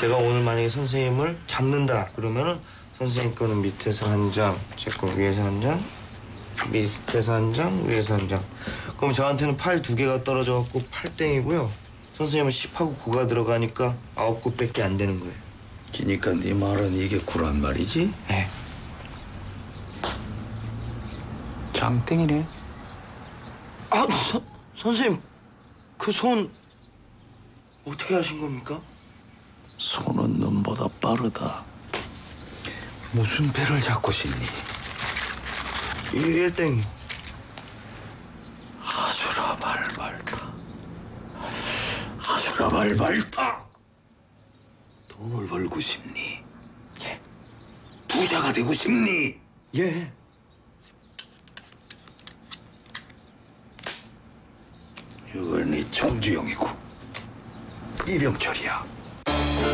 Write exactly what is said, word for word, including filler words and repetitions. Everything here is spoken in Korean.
제가 오늘 만약에 선생님을 잡는다 그러면은 선생님 거는 밑에서 한 장, 제 거 위에서 한 장, 밑에서 한 장, 위에서 한 장. 그럼 저한테는 팔 두 개가 떨어져갖고 팔 땡이고요. 선생님은 십하고 구가 들어가니까 아홉 구밖에 안 되는 거예요. 그니까 네 말은 이게 구란 말이지? 네. 장땡이네. 아, 서, 선생님, 그 손 어떻게 하신 겁니까? 손은 눈보다 빠르다. 무슨 배를 잡고 싶니? 일땡이. 아주라 말말다. 아주라 말말다. 돈을 벌고 싶니? 예. 부자가 되고 싶니? 예. 이건 네 정주영이고 이병철이야.